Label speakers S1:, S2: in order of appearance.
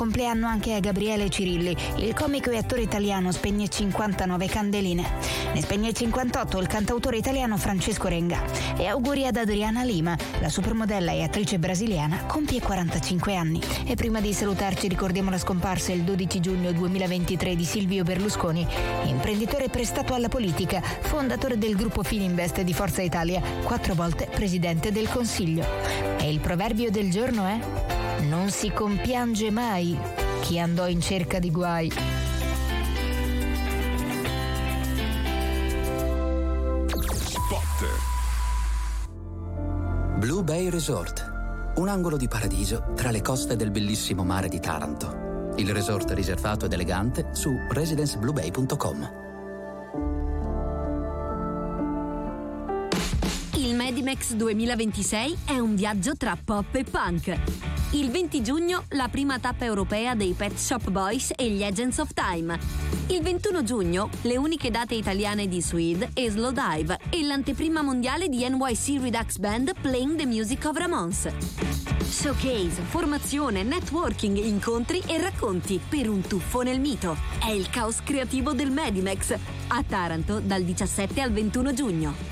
S1: Compleanno anche a Gabriele Cirilli, il comico e attore italiano spegne 59 candeline. Ne spegne 58 il cantautore italiano Francesco Renga. E auguri ad Adriana Lima, la supermodella e attrice brasiliana, compie 45 anni. E prima di salutarci ricordiamo la scomparsa il 12 giugno 2023 di Silvio Berlusconi, imprenditore prestato alla politica, fondatore del gruppo Fininvest di Forza Italia, 4 volte presidente del Consiglio. E il proverbio del giorno è: non si compiange mai chi andò in cerca di guai.
S2: Spot.
S3: Blue Bay Resort, un angolo di paradiso tra le coste del bellissimo mare di Taranto. Il resort riservato ed elegante su residencebluebay.com.
S4: Il Medimex 2026 è un viaggio tra pop e punk. Il 20 giugno la prima tappa europea dei Pet Shop Boys e gli Agents of Time. Il 21 giugno le uniche date italiane di Suede e Slowdive e l'anteprima mondiale di NYC Redux Band Playing the Music of Ramones. Showcase, formazione, networking, incontri e racconti per un tuffo nel mito. È il caos creativo del Medimex a Taranto dal 17 al 21 giugno.